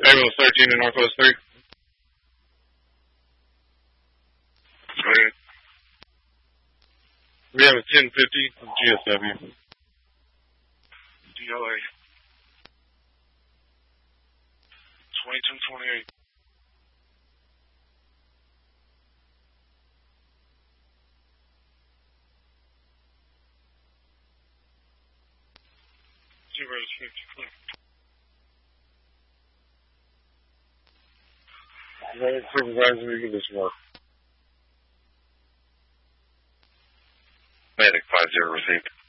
Able 13 in Northwest 3. Right. We have a 1050 of GSW. DLA. 2228. Zero 50 clear. Supervisor, we give this work. Medic 50 received.